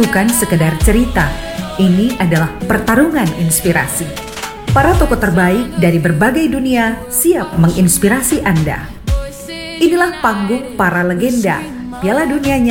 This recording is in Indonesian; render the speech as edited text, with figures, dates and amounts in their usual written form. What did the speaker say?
bukan sekedar cerita, ini adalah pertarungan inspirasi. Para tokoh terbaik dari berbagai dunia siap menginspirasi Anda. Inilah panggung para legenda, Piala Dunianya